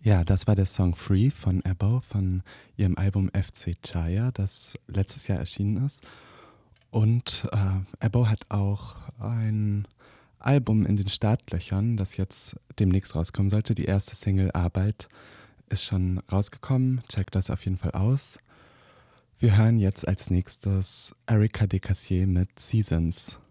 Ja, das war der Song Free von Abbo von ihrem Album FC Chaya, das letztes Jahr erschienen ist. Und Abbo hat auch ein Album in den Startlöchern, das jetzt demnächst rauskommen sollte. Die erste Single Arbeit ist schon rausgekommen. Checkt das auf jeden Fall aus. Wir hören jetzt als nächstes Erika de Cassier mit Seasons.